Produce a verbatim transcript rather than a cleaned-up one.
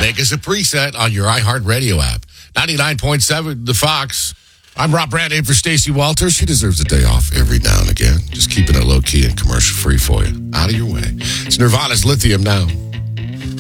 Make us a preset on your iHeartRadio app. ninety-nine point seven, The Fox. I'm Rob Brandt, in for Stacey Walters. She deserves a day off every now and again. Just keeping it low-key and commercial-free for you. Out of your way. It's Nirvana's Lithium now.